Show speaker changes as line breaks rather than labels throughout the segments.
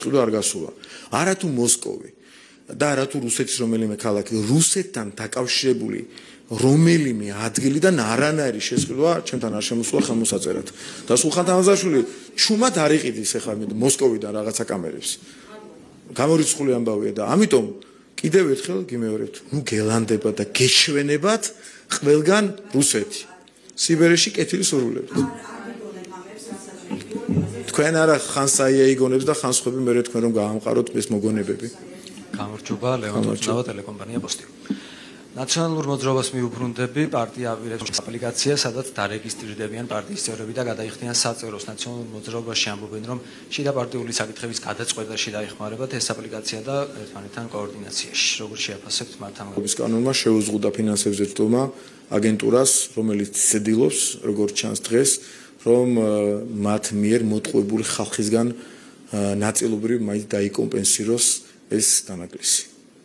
თუ არ გასულა. არა თუ მოსკოვი და არა თუ რუსეთის რომელიმე ქალაქი, რუსეთთან დაკავშირებული რომელიმე ადგილიდან არანაირი შესყიდვა ჩემთან არ შემოსულა ხელმოსაწერად. და სულხან თამაზაშვილი ჩუმად არ იყიდის ახლა მოსკოვიდან რაღაცა კამერებს. გამორიცხული ამბავია და ამიტომ კიდევ ერთხელ გიმეორებთ, გელანდება და გეჩვენებათ ყველგან რუსეთი. სიბერეში კეთილი სურვილებით. თქვენ არა ხანს აიგონებს და ხანს ხვები მე თქვენ რომ გაამყაროთ ეს მოგონებები.
გამარჯობა, ლეონ თურქნავა, ტელეკომპანია პოსტი. ნაციონალურ მოძრაობას მიუბრუნდები პარტია აპირებს აპლიკაცია, სადაც დარეგისტრირდებიან პარტიის წევრები და გადაიხდიან საწეროს. ნაციონალურ მოძრაობაში ამბობენ, რომ შიდა პარტიული საკითხების გადაწყვეტაში დაიხმარებათ ეს აპლიკაცია და ერთმანეთთან კოორდინაციაში. როგორ შეაფასებთ მართან?
კანონმა შეუზღუდა ფინანსებზე წვდომა აგენტურას, რომელიც ცდილობს, როგორც ჩანს დღეს, რომ მათ მიერ მოტყუებული ხალხისგან ნაწილობრივ მაინც დაიკომპენსიროს ეს დანაკლისი.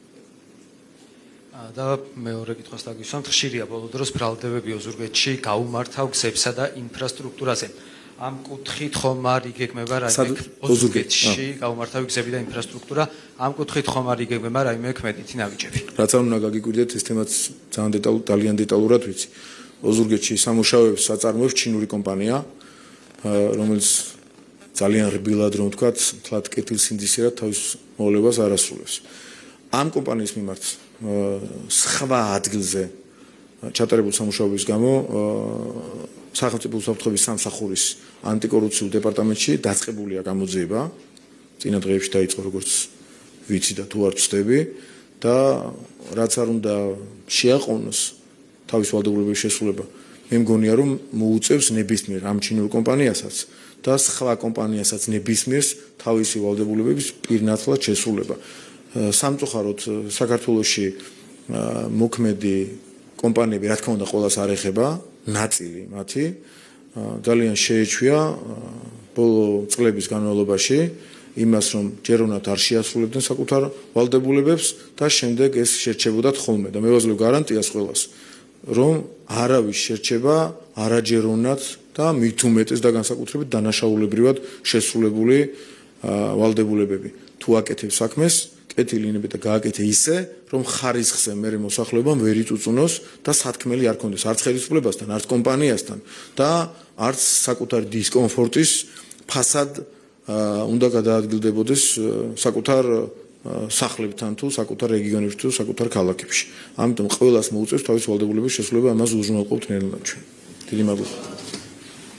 და მეორე კითხვას დაგისვამთ, ხშირია ბოლო დროს ბრალდებები ოზურგეთში გაუმართავ გზებსა და ინფრასტრუქტურაზე. ამ კუთხით ხომ არ იგეგმება რაიმე ოზურგეთში გაუმართავი გზები და ინფრასტრუქტურა, ამ კუთხით ხომ არ იგეგმება რაიმე ქმედითი ნაბიჯები.
რაც არ უნდა გაგიკვირდეთ, ეს თემაც ძალიან დეტალურად ვიცი. ოზურგეთში სამუშაოებს აწარმოებს ჩინური კომპანია, რომელიც ძალიან რბილად რომ ვთქვათ, თლად კეთილსინდისიერად თავის მოვლებას არ ასრულებს. ამ კომპანიის მიმართ სხვა ადგილზე ჩატარებულ სამუშაოების გამო სახელმწიფო უსაფრთხოების სამსახურის ანტიკორუფციულ დეპარტამენტში დაწყებულია გამოძიება. წინა დღეებში დაიწყო, როგორც ვიცი და თუ არ ვცდები და რაც არ უნდა შეაყოვნოს თავის ვალდებულების შესრულება, მე მგონია რომ მოუწევს ნებისმიერ ამ ჩინურ კომპანიასაც და სხვა კომპანიასაც ნებისმიერს თავისი ვალდებულების პირნათლად შესრულება. სამწუხაროდ საქართველოში მოქმედი კომპანიები რა თქმა უნდა ყველას არ ეხება, ნაწილი მათი ძალიან შეეჩვია ბოლო წლების განმავლობაში იმას, რომ ჯერონად არ შეასრულებდნენ საკუთარ ვალდებულებებს და შემდეგ ეს შერჩებოდათ ხოლმე და მე ვაძლევ გარანტიას ყველას, რომ არავის შერჩება არაჯერონად და მით უმეტეს და განსაკუთრებით დანაშაულებრივად შესრულებული ვალდებულებები. თუ აკეთებ საქმეს კეთილინები და გააკეთე ისე, რომ ხარისხზე მერე მოსახლეობამ ვერ იწუწუნოს და სათქმელი არ ქონდეს არც ხელისუფლებასთან, არც კომპანიასთან და არც საკუთარი დისკომფორტის ფასად უნდა გადაადგილდებოდეს საკუთარ სახლებთან თუ საკუთარ რეგიონებში თუ საკუთარ ქალაქებში. ამიტომ ყველას მოუწევს თავის ვალდებულების შესრულება, ამას უზრუნველყოფთ ნელ-ნელა ჩვენ. დიდი მადლობა.